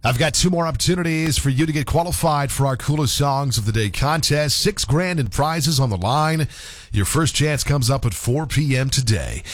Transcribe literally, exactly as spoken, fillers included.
I've got two more opportunities for you to get qualified for our Coolest Songs of the Day contest. Six grand in prizes on the line. Your first chance comes up at four p.m. today.